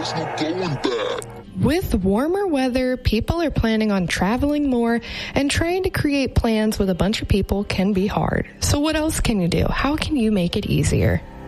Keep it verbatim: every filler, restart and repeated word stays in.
There's no going back. With warmer weather, people are planning on traveling more, and trying to create plans with a bunch of people can be hard. So what else can you do? How can you make it easier?